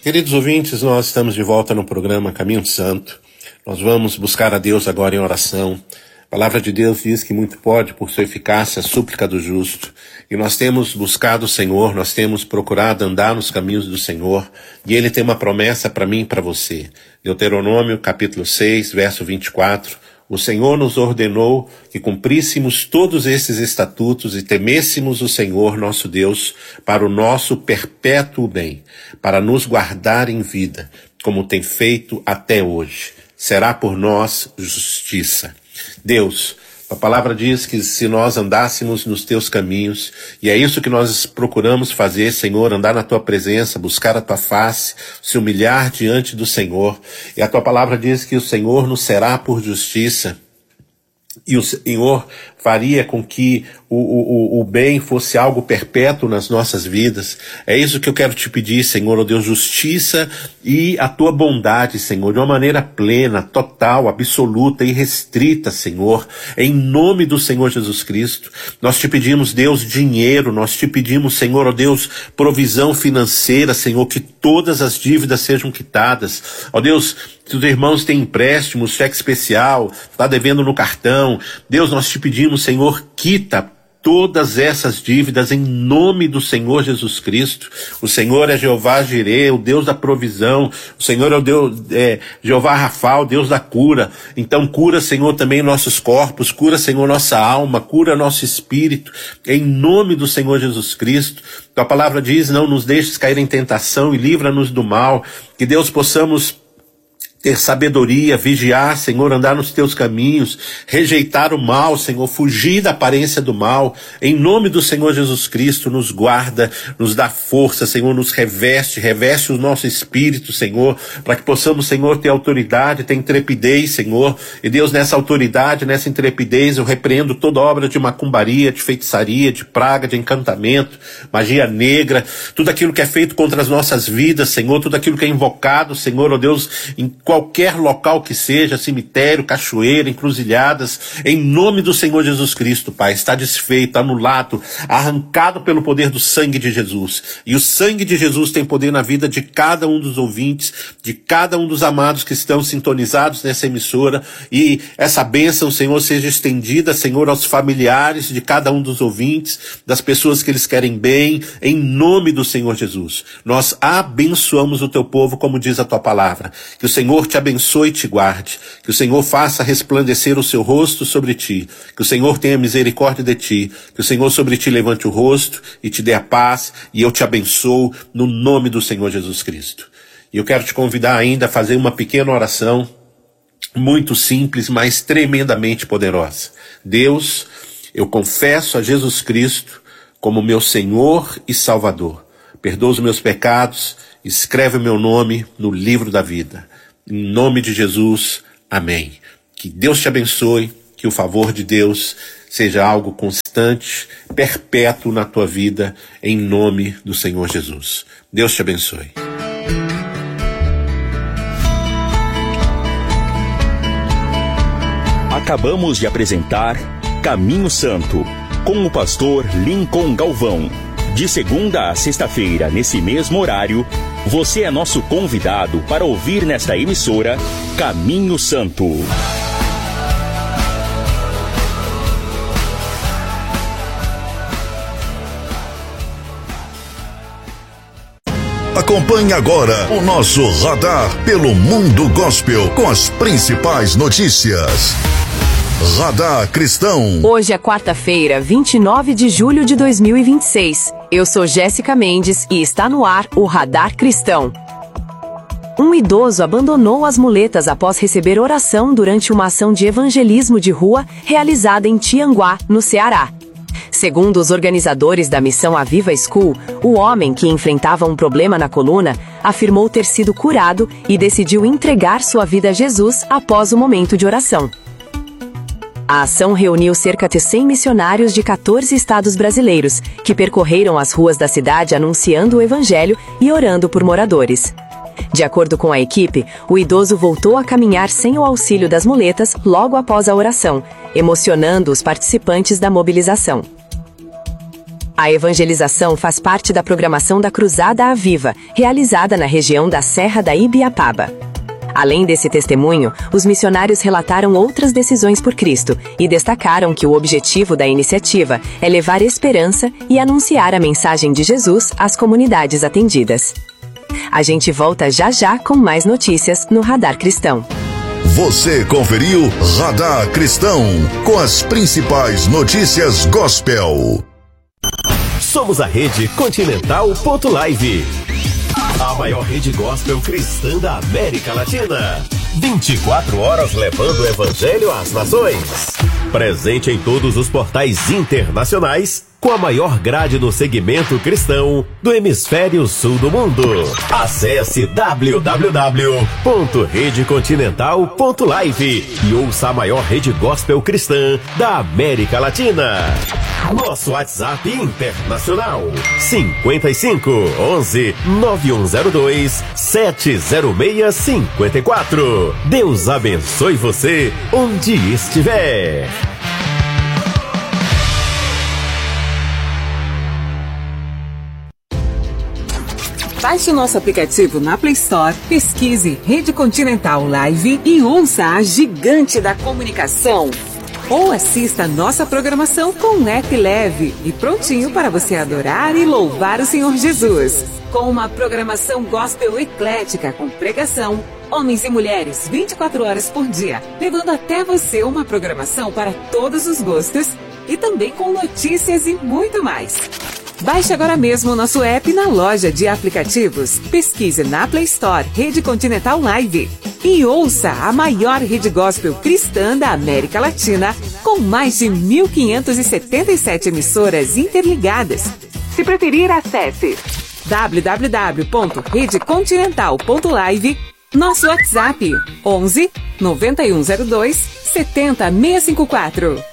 Queridos ouvintes, nós estamos de volta no programa Caminho Santo. Nós vamos buscar a Deus agora em oração. A palavra de Deus diz que muito pode, por sua eficácia, a súplica do justo. E nós temos buscado o Senhor, nós temos procurado andar nos caminhos do Senhor. E Ele tem uma promessa para mim e para você. Deuteronômio, capítulo 6, verso 24. O Senhor nos ordenou que cumpríssemos todos esses estatutos e temêssemos o Senhor nosso Deus para o nosso perpétuo bem, para nos guardar em vida, como tem feito até hoje. Será por nós justiça. Deus, a palavra diz que se nós andássemos nos teus caminhos, e é isso que nós procuramos fazer, Senhor, andar na tua presença, buscar a tua face, se humilhar diante do Senhor. E a tua palavra diz que o Senhor nos será por justiça. E o Senhor faria com que o bem fosse algo perpétuo nas nossas vidas. É isso que eu quero te pedir, Senhor, ó Deus, justiça e a tua bondade, Senhor, de uma maneira plena, total, absoluta e restrita, Senhor, em nome do Senhor Jesus Cristo. Nós te pedimos, Deus, dinheiro, nós te pedimos, Senhor, ó Deus, provisão financeira, Senhor, que todas as dívidas sejam quitadas. Ó Deus, se os irmãos têm empréstimos, cheque especial, está devendo no cartão, Deus, nós te pedimos, Senhor, quita todas essas dívidas em nome do Senhor Jesus Cristo. O Senhor é Jeová Jireh, o Deus da provisão. O Senhor é o Deus, Jeová Rafa, o Deus da cura. Então cura, Senhor, também nossos corpos, cura, Senhor, nossa alma, cura nosso espírito, em nome do Senhor Jesus Cristo. Tua palavra diz, não nos deixes cair em tentação e livra-nos do mal. Que Deus possamos ter sabedoria, vigiar, Senhor, andar nos teus caminhos, rejeitar o mal, Senhor, fugir da aparência do mal, em nome do Senhor Jesus Cristo, nos guarda, nos dá força, Senhor, nos reveste o nosso espírito, Senhor, para que possamos, Senhor, ter autoridade, ter intrepidez, Senhor, e Deus, nessa autoridade, nessa intrepidez, eu repreendo toda obra de macumbaria, de feitiçaria, de praga, de encantamento, magia negra, tudo aquilo que é feito contra as nossas vidas, Senhor, tudo aquilo que é invocado, Senhor, ó Deus, em qualquer local que seja, cemitério, cachoeira, encruzilhadas, em nome do Senhor Jesus Cristo, Pai, está desfeito, anulado, arrancado pelo poder do sangue de Jesus. E o sangue de Jesus tem poder na vida de cada um dos ouvintes, de cada um dos amados que estão sintonizados nessa emissora, e essa bênção, Senhor, seja estendida, Senhor, aos familiares de cada um dos ouvintes, das pessoas que eles querem bem, em nome do Senhor Jesus. Nós abençoamos o teu povo, como diz a tua palavra. Que o Senhor te abençoe e te guarde, que o Senhor faça resplandecer o seu rosto sobre ti, que o Senhor tenha misericórdia de ti, que o Senhor sobre ti levante o rosto e te dê a paz, e eu te abençoo no nome do Senhor Jesus Cristo. E eu quero te convidar ainda a fazer uma pequena oração, muito simples, mas tremendamente poderosa. Deus, eu confesso a Jesus Cristo como meu Senhor e Salvador. Perdoa os meus pecados, escreve o meu nome no livro da vida. Em nome de Jesus, amém. Que Deus te abençoe, que o favor de Deus seja algo constante, perpétuo na tua vida, em nome do Senhor Jesus. Deus te abençoe. Acabamos de apresentar Caminho Santo, com o pastor Lincoln Galvão. De segunda a sexta-feira, nesse mesmo horário, você é nosso convidado para ouvir nesta emissora Caminho Santo. Acompanhe agora o nosso radar pelo Mundo Gospel com as principais notícias. Radar Cristão. Hoje é quarta-feira, 29 de julho de 2026. Eu sou Jéssica Mendes e está no ar o Radar Cristão. Um idoso abandonou as muletas após receber oração durante uma ação de evangelismo de rua realizada em Tianguá, no Ceará. Segundo os organizadores da missão Aviva School, o homem que enfrentava um problema na coluna afirmou ter sido curado e decidiu entregar sua vida a Jesus após o momento de oração. A ação reuniu cerca de 100 missionários de 14 estados brasileiros, que percorreram as ruas da cidade anunciando o evangelho e orando por moradores. De acordo com a equipe, o idoso voltou a caminhar sem o auxílio das muletas logo após a oração, emocionando os participantes da mobilização. A evangelização faz parte da programação da Cruzada Aviva, realizada na região da Serra da Ibiapaba. Além desse testemunho, os missionários relataram outras decisões por Cristo e destacaram que o objetivo da iniciativa é levar esperança e anunciar a mensagem de Jesus às comunidades atendidas. A gente volta já já com mais notícias no Radar Cristão. Você conferiu Radar Cristão, com as principais notícias gospel. Somos a Rede Continental.live, a maior rede gospel cristã da América Latina. 24 horas levando o evangelho às nações. Presente em todos os portais internacionais, com a maior grade no segmento cristão do hemisfério sul do mundo. Acesse www.redecontinental.live e ouça a maior rede gospel cristã da América Latina. Nosso WhatsApp internacional: 55 11 9102 70654. Deus abençoe você onde estiver. Baixe o nosso aplicativo na Play Store, pesquise Rede Continental Live e ouça a gigante da comunicação. Ou assista a nossa programação com um app leve e prontinho para você adorar e louvar o Senhor Jesus. Com uma programação gospel eclética com pregação, homens e mulheres 24 horas por dia, levando até você uma programação para todos os gostos e também com notícias e muito mais. Baixe agora mesmo o nosso app na loja de aplicativos. Pesquise na Play Store Rede Continental Live e ouça a maior rede gospel cristã da América Latina, com mais de 1.577 emissoras interligadas. Se preferir, acesse www.redecontinental.live, nosso WhatsApp 11 9102 70654.